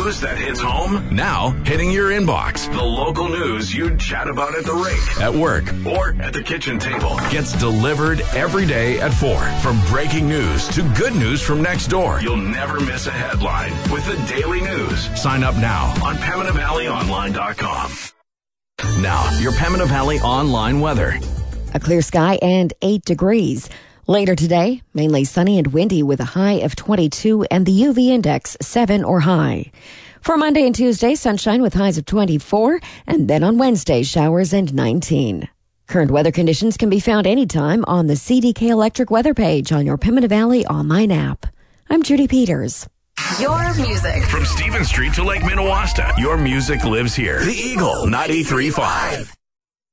news that hits home? Now, hitting your inbox. The local news you'd chat about at the rink, at work, or at the kitchen table gets delivered every day at 4. From breaking news to good news from next door. You'll never miss a headline with the Daily News. Sign up now on PeminavalleyOnline.com. Now, your Pembina Valley online weather. A clear sky and 8 degrees. Later today, mainly sunny and windy with a high of 22 and the UV index 7 or high. For Monday and Tuesday, sunshine with highs of 24, and then on Wednesday, showers and 19. Current weather conditions can be found anytime on the CDK Electric weather page on your Pembina Valley online app. I'm Judy Peters. Your music. From Stephen Street to Lake Minnewaska, your music lives here. The Eagle 93.5.